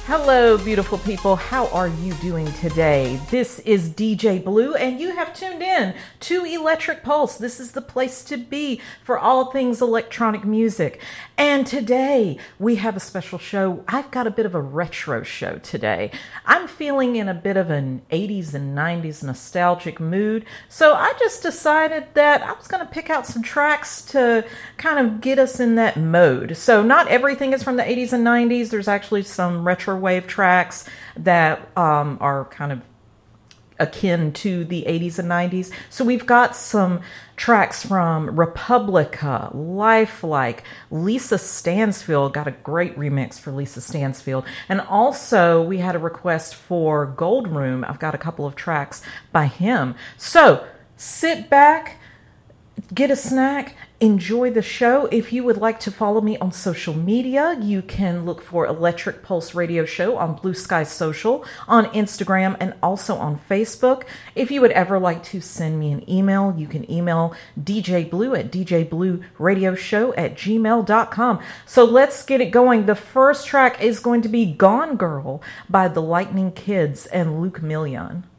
Hello, beautiful people. How are you doing today? This is DJ Blue, and you have tuned in to Electric Pulse. This is the place to be for all things electronic music. And today we have a special show. I've got a bit of a retro show today. I'm feeling in a bit of an 80s and 90s nostalgic mood, so I just decided that I was going to pick out some tracks to kind of get us in that mode. So not everything is from the 80s and 90s. There's actually some retro wave tracks that are kind of akin to the 80s and 90s. So we've got some tracks from Republica, Lifelike, Lisa Stansfield, got a great remix for Lisa Stansfield. And also we had a request for Gold Room. I've got a couple of tracks by him. So sit back, get a snack, enjoy the show. If you would like to follow me on social media, you can look for Electric Pulse Radio Show on Blue Sky Social, on Instagram, and also on Facebook. If you would ever like to send me an email, you can email djblue at djblueradioshow@gmail.com. So let's get it going. The first track is going to be Gone Girl by the Lightning Kids and Luke Million.